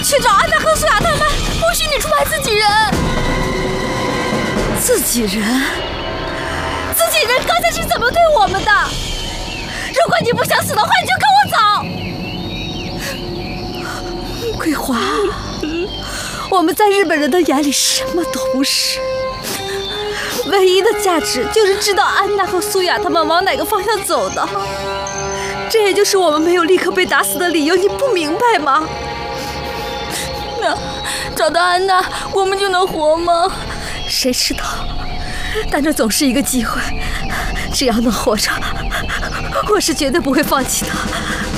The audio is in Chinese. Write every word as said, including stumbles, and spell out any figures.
去找安娜和苏雅他们，不许你出卖自己人。自己人，自己人刚才是怎么对我们的？如果你不想死的话，你就跟我走。桂华，我们在日本人的眼里什么都不是，唯一的价值就是知道安娜和苏雅他们往哪个方向走的。这也就是我们没有立刻被打死的理由，你不明白吗？那找到安娜，我们就能活吗？谁知道，但这总是一个机会，只要能活着，我是绝对不会放弃的。